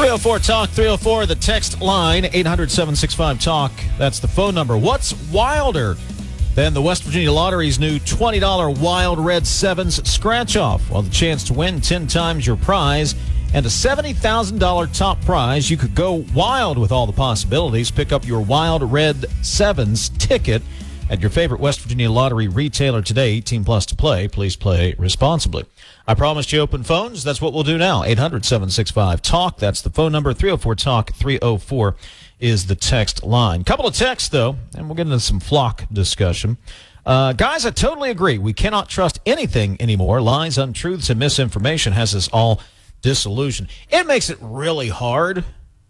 304 Talk, 304, the text line, 800-765-TALK. That's the phone number. What's wilder than the West Virginia Lottery's new $20 Wild Red Sevens scratch-off? Well, the chance to win 10 times your prize and a $70,000 top prize. You could go wild with all the possibilities. Pick up your Wild Red Sevens ticket at your favorite West Virginia Lottery retailer today. 18 plus to play. Please play responsibly. I promised you open phones. That's what we'll do now. 800-765-TALK. That's the phone number. 304-TALK. 304 is the text line. Couple of texts, though, and we'll get into some flock discussion. Guys, I totally agree. We cannot trust anything anymore. Lies, untruths, and misinformation has us all disillusioned. It makes it really hard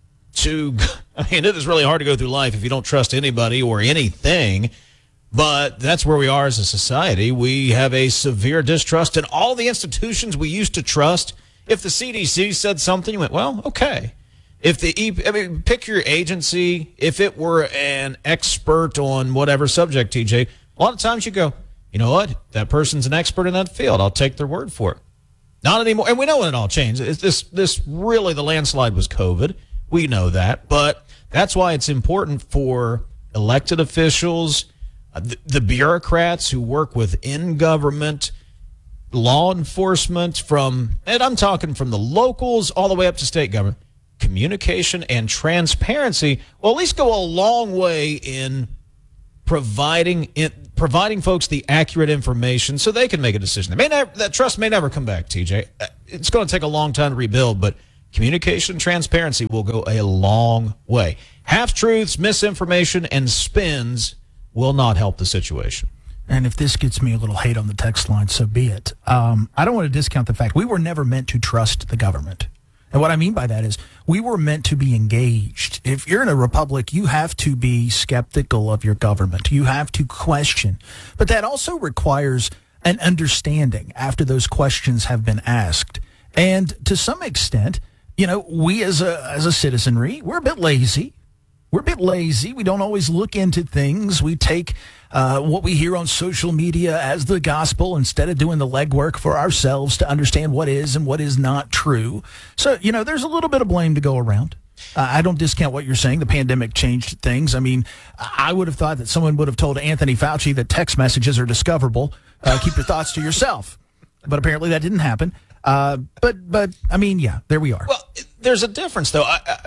it is really hard to go through life if you don't trust anybody or anything. But that's where we are as a society. We have a severe distrust in all the institutions we used to trust. If the CDC said something, you went, well, okay. If pick your agency. If it were an expert on whatever subject, TJ, a lot of times you go, you know what? That person's an expert in that field. I'll take their word for it. Not anymore. And we know when it all changed. This really, the landslide was COVID. We know that. But that's why it's important for elected officials, the bureaucrats who work within government, law enforcement, and I'm talking from the locals all the way up to state government, communication and transparency will at least go a long way in providing folks the accurate information so they can make a decision. That trust may never come back, TJ. It's going to take a long time to rebuild, but communication and transparency will go a long way. Half-truths, misinformation, and spins will not help the situation. And if this gets me a little hate on the text line, so be it. I don't want to discount the fact we were never meant to trust the government. And what I mean by that is we were meant to be engaged. If you're in a republic, you have to be skeptical of your government. You have to question. But that also requires an understanding after those questions have been asked. And to some extent, we as a citizenry, we're a bit lazy. We're a bit lazy. We don't always look into things. We take what we hear on social media as the gospel instead of doing the legwork for ourselves to understand what is and what is not true. So, there's a little bit of blame to go around. I don't discount what you're saying. The pandemic changed things. I mean, I would have thought that someone would have told Anthony Fauci that text messages are discoverable. Keep your thoughts to yourself. But apparently that didn't happen. But I mean, yeah, there we are. Well, there's a difference, though.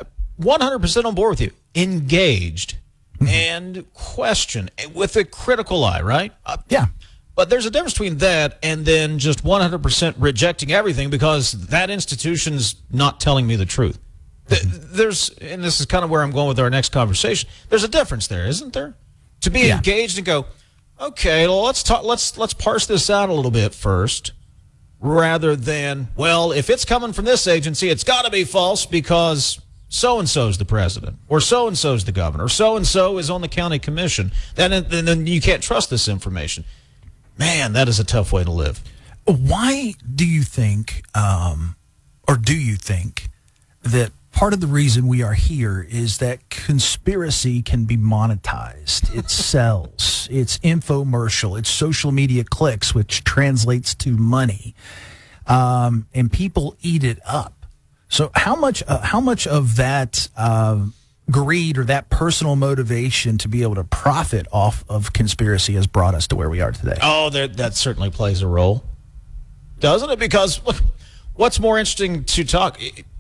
100% on board with you. Engaged and question with a critical eye, right? Yeah. But there's a difference between that and then just 100% rejecting everything because that institution's not telling me the truth. And this is kind of where I'm going with our next conversation. There's a difference there, isn't there? To be engaged and go, okay, well, let's parse this out a little bit first, rather than, well, if it's coming from this agency, it's got to be false because so-and-so's the president, or so-and-so's the governor, or so-and-so is on the county commission. Then you can't trust this information. Man, that is a tough way to live. Why do you think, or do you think, that part of the reason we are here is that conspiracy can be monetized? It sells. It's infomercial. It's social media clicks, which translates to money. And people eat it up. So how much of that greed or that personal motivation to be able to profit off of conspiracy has brought us to where we are today? Oh, that certainly plays a role, doesn't it? Because look, what's more interesting to talk,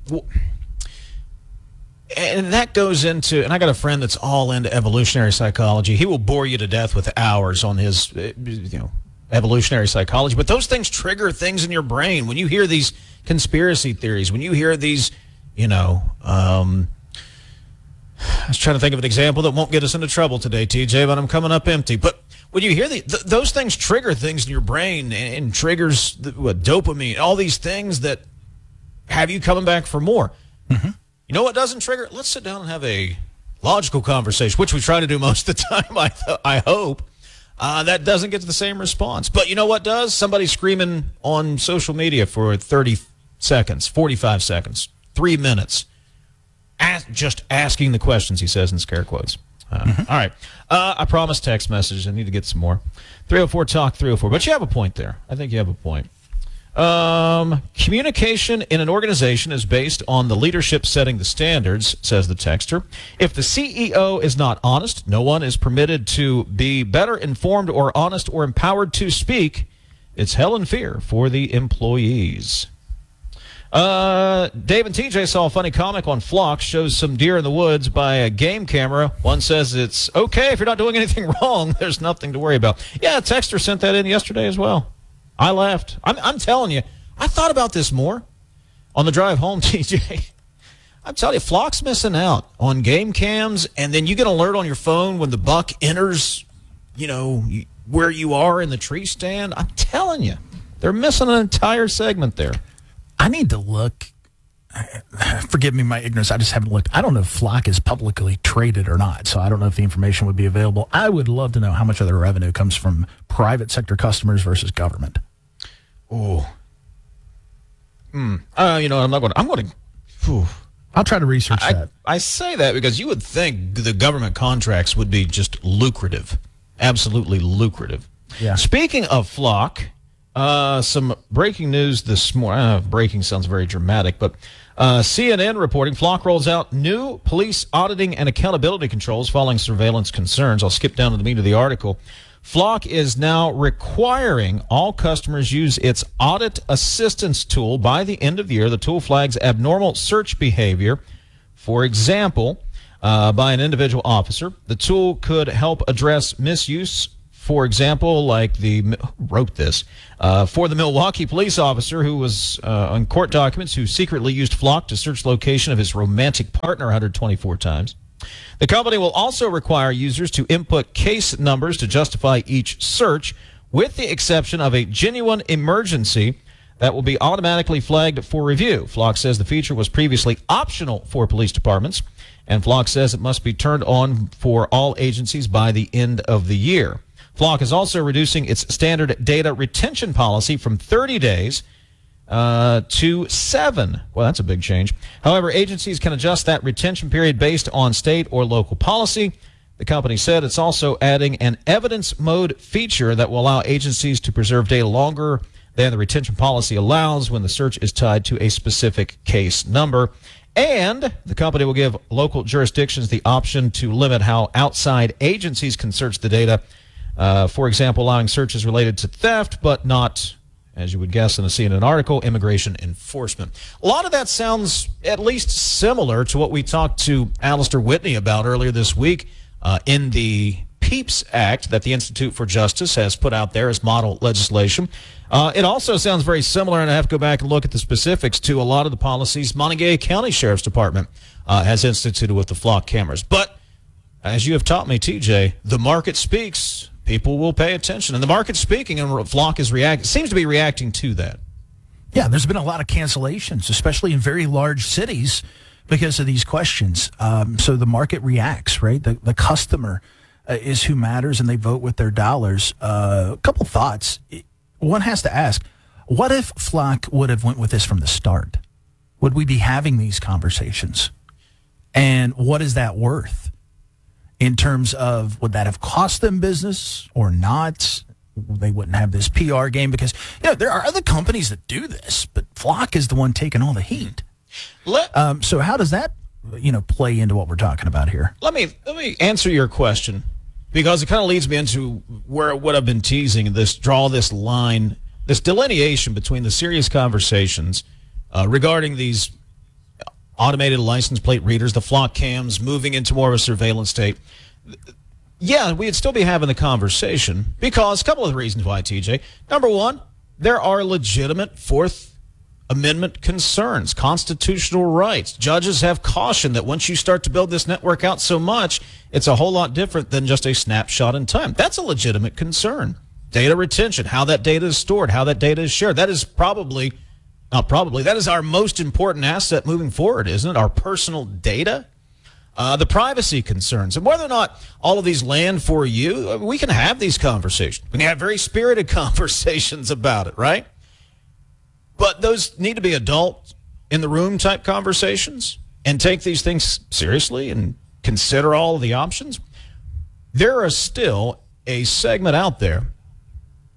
and that goes into, and I got a friend that's all into evolutionary psychology. He will bore you to death with hours on his, evolutionary psychology. But those things trigger things in your brain. When you hear these conspiracy theories, when you hear these, I was trying to think of an example that won't get us into trouble today, TJ, but I'm coming up empty. But when you hear those things trigger things in your brain and triggers dopamine, all these things that have you coming back for more. Mm-hmm. You know what doesn't trigger? Let's sit down and have a logical conversation, which we try to do most of the time, I hope. That doesn't get to the same response. But you know what does? Somebody screaming on social media for 30 seconds, 45 seconds, 3 minutes, just asking the questions, he says in scare quotes. All right. I promised text messages. I need to get some more. 304-TALK, 304. But you have a point there. I think you have a point. Communication in an organization is based on the leadership setting the standards, says the texter. If the CEO is not honest, no one is permitted to be better informed or honest or empowered to speak. It's hell and fear for the employees. Dave and TJ saw a funny comic on Flock, shows some deer in the woods by a game camera. One says it's okay if you're not doing anything wrong. There's nothing to worry about. Yeah, a texter sent that in yesterday as well. I laughed. I'm telling you, I thought about this more on the drive home, TJ. I'm telling you, Flock's missing out on game cams, and then you get an alert on your phone when the buck enters, where you are in the tree stand. I'm telling you, they're missing an entire segment there. I need to look. Forgive me my ignorance. I just haven't looked. I don't know if Flock is publicly traded or not, so I don't know if the information would be available. I would love to know how much of their revenue comes from private sector customers versus government. Oh. I'm not going to. I'll try to research that. I say that because you would think the government contracts would be just lucrative. Absolutely lucrative. Yeah. Speaking of Flock, some breaking news this morning. Breaking sounds very dramatic, but CNN reporting Flock rolls out new police auditing and accountability controls following surveillance concerns. I'll skip down to the meat of the article. Flock is now requiring all customers use its audit assistance tool by the end of the year. The tool flags abnormal search behavior, for example, by an individual officer. The tool could help address misuse, for example, like for the Milwaukee police officer who was on court documents who secretly used Flock to search location of his romantic partner 124 times. The company will also require users to input case numbers to justify each search, with the exception of a genuine emergency that will be automatically flagged for review. Flock says the feature was previously optional for police departments, and Flock says it must be turned on for all agencies by the end of the year. Flock is also reducing its standard data retention policy from 30 days to 7. Well, that's a big change. However, agencies can adjust that retention period based on state or local policy. The company said it's also adding an evidence mode feature that will allow agencies to preserve data longer than the retention policy allows when the search is tied to a specific case number. And the company will give local jurisdictions the option to limit how outside agencies can search the data. For example, allowing searches related to theft, but not, as you would guess in a CNN article, immigration enforcement. A lot of that sounds at least similar to what we talked to Alistair Whitney about earlier this week in the PEEPS Act that the Institute for Justice has put out there as model legislation. It also sounds very similar, and I have to go back and look at the specifics, to a lot of the policies Montague County Sheriff's Department has instituted with the Flock cameras. But as you have taught me, TJ, the market speaks. People will pay attention, and the market's speaking, and Flock seems to be reacting to that. Yeah, there's been a lot of cancellations, especially in very large cities, because of these questions. So the market reacts, right? The customer is who matters, and they vote with their dollars. A couple thoughts. One has to ask, what if Flock would have went with this from the start? Would we be having these conversations? And what is that worth? In terms of, would that have cost them business or not? They wouldn't have this PR game because, there are other companies that do this, but Flock is the one taking all the heat. So how does that, play into what we're talking about here? Let me answer your question, because it kind of leads me into what I've been teasing, draw this line, this delineation between the serious conversations regarding these automated license plate readers, the Flock cams, moving into more of a surveillance state. Yeah, we'd still be having the conversation because a couple of reasons why, TJ. Number one, there are legitimate Fourth Amendment concerns, constitutional rights. Judges have cautioned that once you start to build this network out so much, it's a whole lot different than just a snapshot in time. That's a legitimate concern. Data retention, how that data is stored, how that data is shared. That is that is our most important asset moving forward, isn't it? Our personal data. The privacy concerns, and whether or not all of these land for you, we can have these conversations. We can have very spirited conversations about it, right? But those need to be adult in the room type conversations and take these things seriously and consider all of the options. There is still a segment out there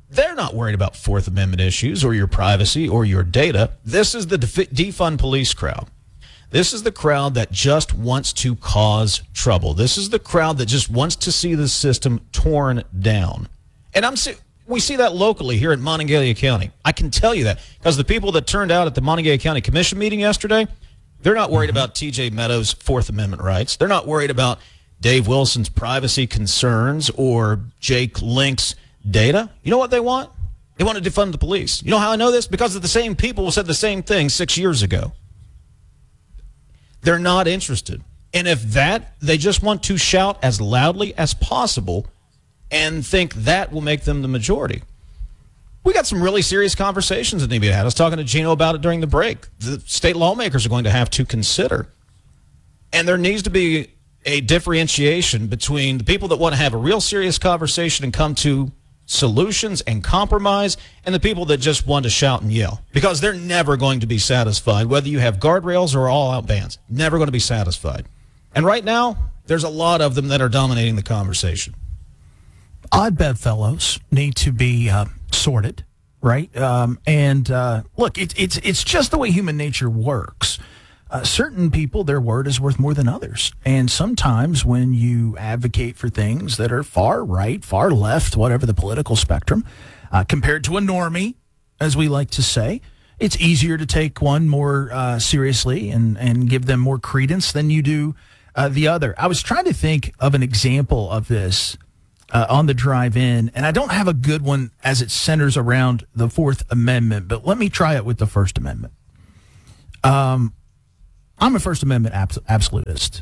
They're not worried about Fourth Amendment issues or your privacy or your data. This is the defund police crowd. This is the crowd that just wants to cause trouble. This is the crowd that just wants to see the system torn down. And we see that locally here in Monongalia County. I can tell you that because the people that turned out at the Monongalia County Commission meeting yesterday, they're not worried about TJ Meadows' Fourth Amendment rights. They're not worried about Dave Wilson's privacy concerns or Jake Link's data. You know what they want? They want to defund the police. You know how I know this? Because of the same people who said the same thing 6 years ago. They're not interested. And if they just want to shout as loudly as possible and think that will make them the majority. We got some really serious conversations that need to be had. I was talking to Gino about it during the break. The state lawmakers are going to have to consider. And there needs to be a differentiation between the people that want to have a real serious conversation and come to solutions and compromise and the people that just want to shout and yell. Because they're never going to be satisfied, whether you have guardrails or all-out bans. Never going to be satisfied. And right now, there's a lot of them that are dominating the conversation. Odd bedfellows need to be sorted, right? Look, it's just the way human nature works. Certain people, their word is worth more than others. And sometimes when you advocate for things that are far right, far left, whatever the political spectrum, compared to a normie, as we like to say, it's easier to take one more seriously and give them more credence than you do the other. I was trying to think of an example of this on the drive in, and I don't have a good one as it centers around the Fourth Amendment, but let me try it with the First Amendment. I'm a First Amendment absolutist.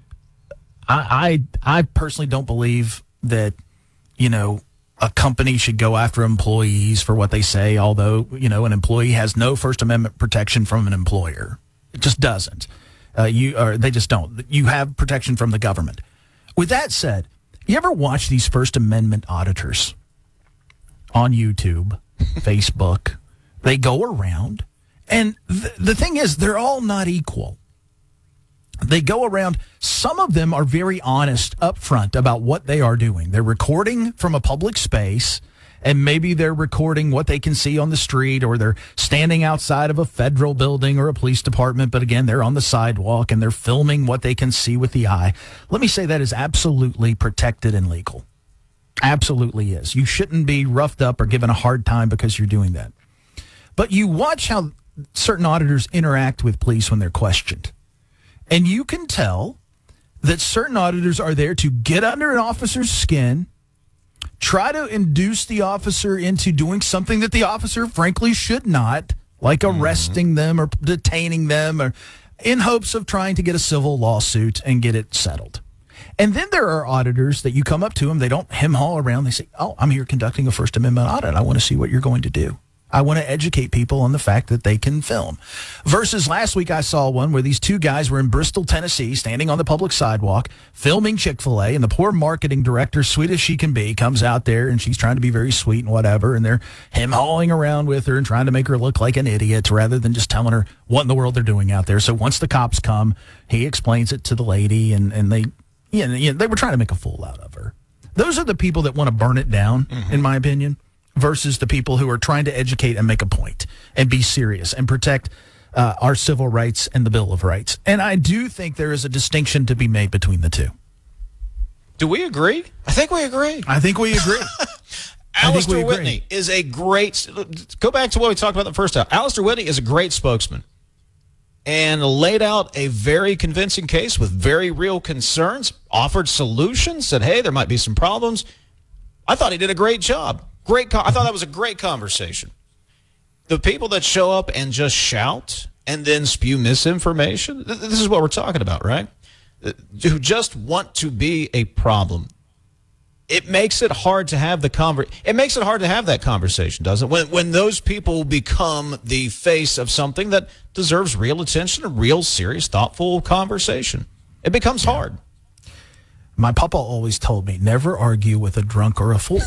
I personally don't believe that, a company should go after employees for what they say, although, an employee has no First Amendment protection from an employer. It just doesn't. They just don't. You have protection from the government. With that said, you ever watch these First Amendment auditors on YouTube, Facebook? They go around, and the thing is, they're all not equal. They go around. Some of them are very honest up front about what they are doing. They're recording from a public space, and maybe they're recording what they can see on the street, or they're standing outside of a federal building or a police department. But again, they're on the sidewalk and they're filming what they can see with the eye. Let me say that is absolutely protected and legal. Absolutely is. You shouldn't be roughed up or given a hard time because you're doing that. But you watch how certain auditors interact with police when they're questioned. And you can tell that certain auditors are there to get under an officer's skin, try to induce the officer into doing something that the officer frankly should not, like arresting them or detaining them, or in hopes of trying to get a civil lawsuit and get it settled. And then there are auditors that you come up to them, they don't hem-haw around, they say, "Oh, I'm here conducting a First Amendment audit. I want to see what you're going to do. I want to educate people on the fact that they can film." Versus last week, I saw one where these two guys were in Bristol, Tennessee, standing on the public sidewalk, filming Chick-fil-A, and the poor marketing director, sweet as she can be, comes out there, and she's trying to be very sweet and whatever, and they're hem-hawing around with her and trying to make her look like an idiot rather than just telling her what in the world they're doing out there. So once the cops come, he explains it to the lady, and they were trying to make a fool out of her. Those are the people that want to burn it down, in my opinion, versus the people who are trying to educate and make a point and be serious and protect our civil rights and the Bill of Rights. And I do think there is a distinction to be made between the two. Do we agree? I think we agree. Alistair Whitney is a great, go back to what we talked about the first time. Alistair Whitney is a great spokesman and laid out a very convincing case with very real concerns, offered solutions, said, hey, there might be some problems. I thought he did a great job. I thought that was a great conversation. The people that show up and just shout and then spew misinformation, this is what we're talking about, right? Who just want to be a problem. It makes it hard to have that conversation, doesn't it? When those people become the face of something that deserves real attention, a real serious, thoughtful conversation. It becomes hard. My papa always told me, never argue with a drunk or a fool.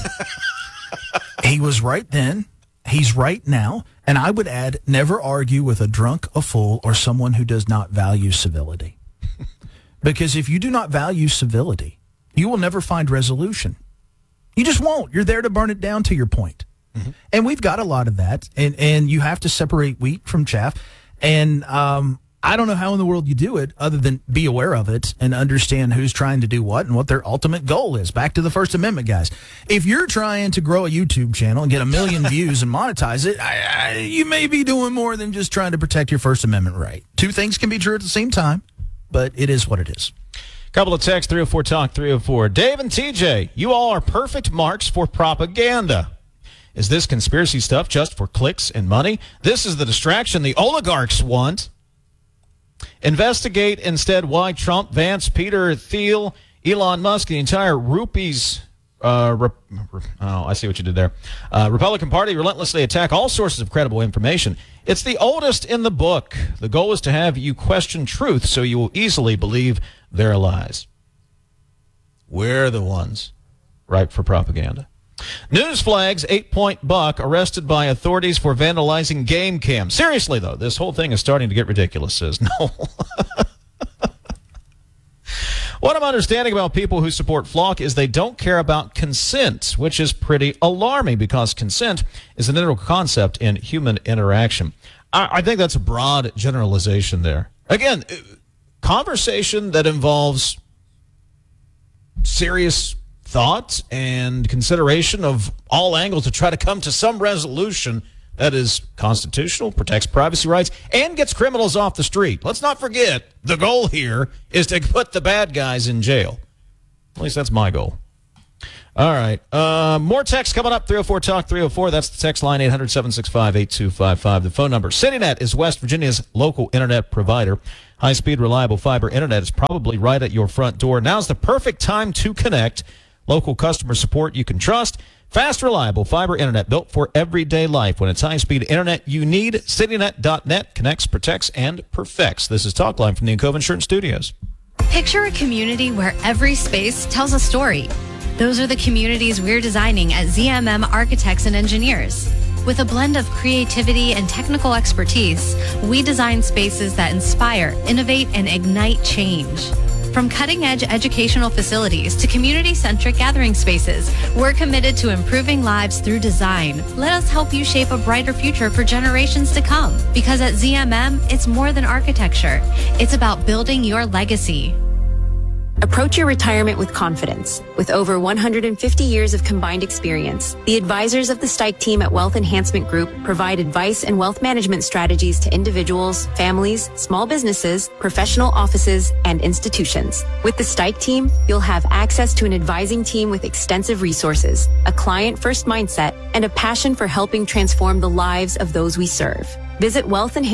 He was right then. He's right now. And I would add, never argue with a drunk, a fool, or someone who does not value civility. Because if you do not value civility, you will never find resolution. You just won't. You're there to burn it down, to your point. And we've got a lot of that. And you have to separate wheat from chaff. And I don't know how in the world you do it other than be aware of it and understand who's trying to do what and what their ultimate goal is. Back to the First Amendment, guys. If you're trying to grow a YouTube channel and get 1 million views and monetize it, you may be doing more than just trying to protect your First Amendment right. Two things can be true at the same time, but it is what it is. Couple of texts, 304 Talk 304. Dave and TJ, you all are perfect marks for propaganda. Is this conspiracy stuff just for clicks and money? This is the distraction the oligarchs want. Investigate instead why Trump, Vance, Peter Thiel, Elon Musk, the entire rupees, I see what you did there. Republican Party relentlessly attack all sources of credible information. It's the oldest in the book. The goal is to have you question truth so you will easily believe their lies. We're the ones ripe for propaganda. News flags 8-point buck arrested by authorities for vandalizing game cam. Seriously, though, this whole thing is starting to get ridiculous, says Noel. What I'm understanding about people who support FLoC is they don't care about consent, which is pretty alarming because consent is an integral concept in human interaction. I think that's a broad generalization there. Again, conversation that involves serious thought and consideration of all angles to try to come to some resolution that is constitutional, protects privacy rights, and gets criminals off the street. Let's not forget, the goal here is to put the bad guys in jail. At least that's my goal. All right. More text coming up, 304 Talk 304. That's the text line, 800-765-8255. The phone number. CityNet is West Virginia's local internet provider. High-speed, reliable fiber internet is probably right at your front door. Now's the perfect time to connect. Local customer support you can trust. Fast, reliable fiber internet built for everyday life. When it's high-speed internet you need, citynet.net connects, protects, and perfects. This is Talkline from the Encova Insurance Studios. Picture a community where every space tells a story. Those are the communities we're designing at ZMM Architects and Engineers. With a blend of creativity and technical expertise, we design spaces that inspire, innovate, and ignite change. From cutting-edge educational facilities to community-centric gathering spaces, we're committed to improving lives through design. Let us help you shape a brighter future for generations to come. Because at ZMM, it's more than architecture. It's about building your legacy. Approach your retirement with confidence. With over 150 years of combined experience, the advisors of the Stike team at Wealth Enhancement Group provide advice and wealth management strategies to individuals, families, small businesses, professional offices, and institutions. With the Stike team, you'll have access to an advising team with extensive resources, a client-first mindset, and a passion for helping transform the lives of those we serve. Visit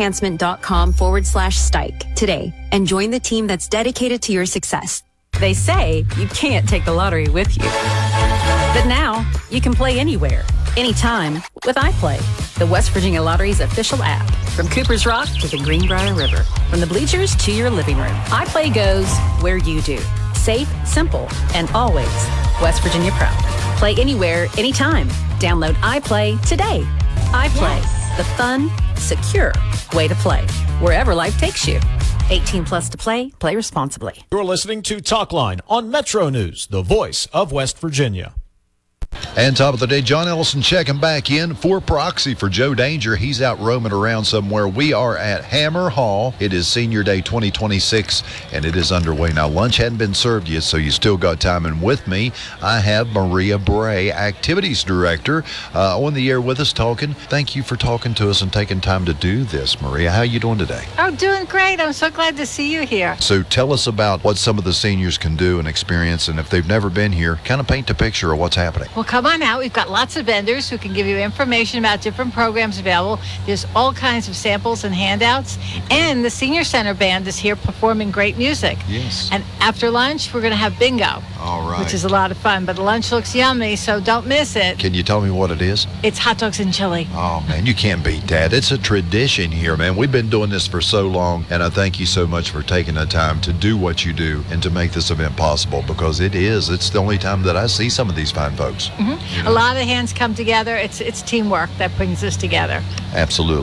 wealthenhancement.com/Stike today and join the team that's dedicated to your success. They say you can't take the lottery with you. But now, you can play anywhere, anytime with iPlay, the West Virginia Lottery's official app. From Cooper's Rock to the Greenbrier River, from the bleachers to your living room, iPlay goes where you do. Safe, simple, and always West Virginia proud. Play anywhere, anytime. Download iPlay today. iPlay, the fun, secure way to play, wherever life takes you. 18 plus to play. Play responsibly. You're listening to Talkline on Metro News, the voice of West Virginia. And top of the day, John Ellison checking back in for proxy for Joe Danger. He's out roaming around somewhere. We are at Hammer Hall. It is Senior Day 2026, and it is underway. Now, lunch hadn't been served yet, so you still got time. And with me, I have Maria Bray, Activities Director, on the air with us talking. Thank you for talking to us and taking time to do this, Maria. How are you doing today? I'm doing great. I'm so glad to see you here. So tell us about what some of the seniors can do and experience, and if they've never been here, kind of paint a picture of what's happening. Well, come on out. We've got lots of vendors who can give you information about different programs available. There's all kinds of samples and handouts. And the Senior Center Band is here performing great music. Yes. And after lunch, we're going to have bingo. All right. Which is a lot of fun. But the lunch looks yummy, so don't miss it. Can you tell me what it is? It's hot dogs and chili. Oh, man, you can't beat that. It's a tradition here, man. We've been doing this for so long, and I thank you so much for taking the time to do what you do and to make this event possible, because it's the only time that I see some of these fine folks. Mm-hmm. You know? A lot of hands come together. It's teamwork that brings us together. Absolutely.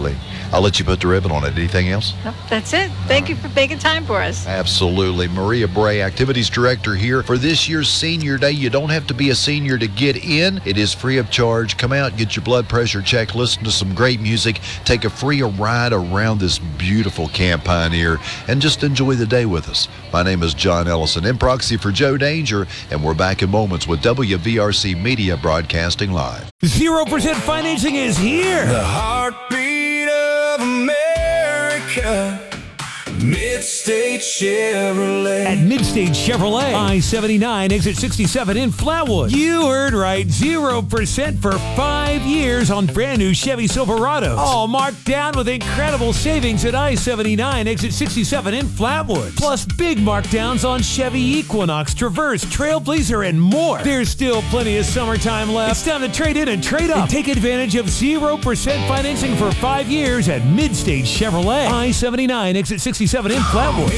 I'll let you put the ribbon on it. Anything else? No, that's it. Thank you for making time for us. Absolutely. Maria Bray, Activities Director here for this year's Senior Day. You don't have to be a senior to get in. It is free of charge. Come out, get your blood pressure checked, listen to some great music, take a free ride around this beautiful Camp Pioneer, and just enjoy the day with us. My name is John Ellison, in proxy for Joe Danger, and we're back in moments with WVRC Media Broadcasting Live. 0% financing is here. The heartbeat of America. Midstate Chevrolet. At Midstate Chevrolet, I-79, exit 67 in Flatwood. You heard right, 0% for 5 years on brand new Chevy Silverados. All marked down with incredible savings at I-79, exit 67 in Flatwood. Plus big markdowns on Chevy Equinox, Traverse, Trailblazer, and more. There's still plenty of summertime left. It's time to trade in and trade up. And take advantage of 0% financing for 5 years at Midstate Chevrolet. I-79, exit 67 in Flatwood.